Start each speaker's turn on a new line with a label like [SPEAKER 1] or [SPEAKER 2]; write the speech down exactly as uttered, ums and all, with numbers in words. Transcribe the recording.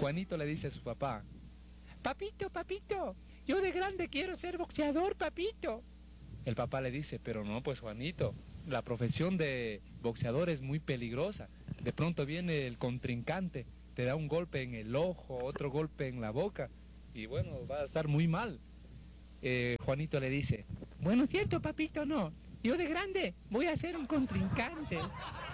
[SPEAKER 1] Juanito le dice a su papá: papito, papito, yo de grande quiero ser boxeador, papito. El papá le dice: pero no, pues Juanito, la profesión de boxeador es muy peligrosa. De pronto viene el contrincante, te da un golpe en el ojo, otro golpe en la boca, y bueno, va a estar muy mal. Eh, Juanito le dice: bueno, cierto, papito, no. Yo de grande voy a ser un contrincante.